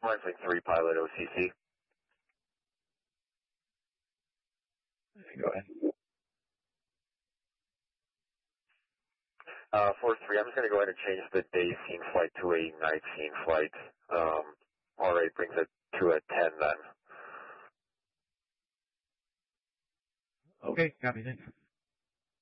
Flight 3 pilot OCC. Go ahead. 4-3, I'm just going to go ahead and change the day scene flight to a night scene flight. R8 brings it to a 10 then. Okay, copy, thanks.